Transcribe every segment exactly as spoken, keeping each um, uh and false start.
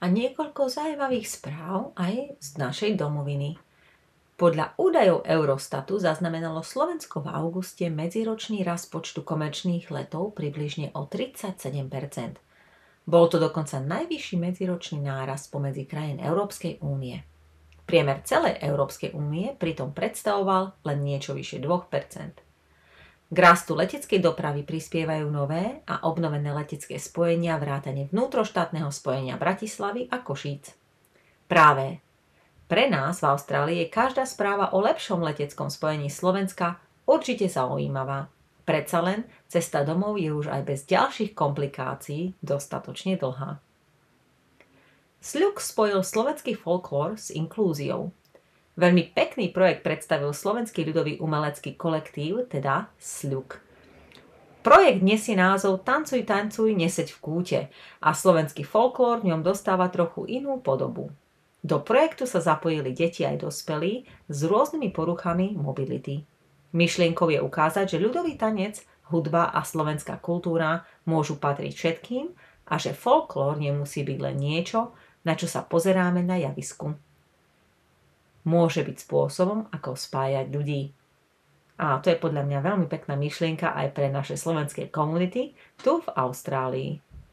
niekoľko zaujímavých správ aj z našej domoviny. Podľa údajov Eurostatu zaznamenalo Slovensko v auguste medziročný rast počtu komerčných letov približne o tridsaťsedem percent. Bol to dokonca najvyšší medziročný nárast pomedzi krajín Európskej únie. Priemer celej Európskej únie pritom predstavoval len niečo vyššie dva percent. K rastu leteckej dopravy prispievajú nové a obnovené letecké spojenia vrátane vnútroštátneho spojenia Bratislavy a Košíc. Práve pre nás v Austrálii je každá správa o lepšom leteckom spojení Slovenska určite zaujímavá. Predsa len cesta domov je už aj bez ďalších komplikácií dostatočne dlhá. Sľuk spojil slovenský folklór s inklúziou. Veľmi pekný projekt predstavil slovenský ľudový umelecký kolektív, teda Sľuk. Projekt nesie názov Tancuj, tancuj, neseď v kúte a slovenský folklór v ňom dostáva trochu inú podobu. Do projektu sa zapojili deti aj dospelí s rôznymi poruchami mobility. Myšlienkou je ukázať, že ľudový tanec, hudba a slovenská kultúra môžu patriť všetkým a že folklór nemusí byť len niečo, na čo sa pozeráme na javisku. Môže byť spôsobom, ako spájať ľudí. A to je podľa mňa veľmi pekná myšlienka aj pre naše slovenské komunity tu v Austrálii.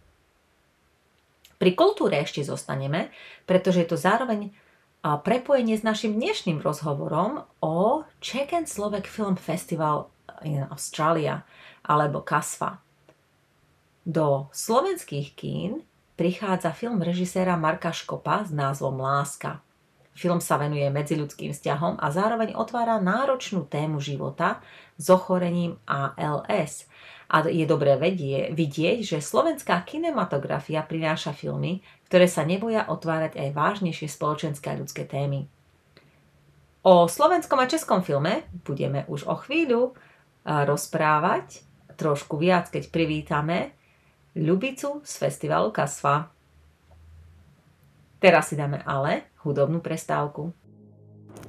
Pri kultúre ešte zostaneme, pretože je to zároveň prepojenie s našim dnešným rozhovorom o Czech and Slovak Film Festival in Australia, alebo KASFA. Do slovenských kín prichádza film režiséra Marka Škopa s názvom Láska. Film sa venuje medziľudským vzťahom a zároveň otvára náročnú tému života s ochorením á el es. A je dobré vedie, vidieť, že slovenská kinematografia prináša filmy, ktoré sa neboja otvárať aj vážnejšie spoločenské a ľudské témy. O slovenskom a českom filme budeme už o chvíľu rozprávať trošku viac, keď privítame Ľubicu z festivalu KASFA. Teraz si dáme ale hudobnú prestávku.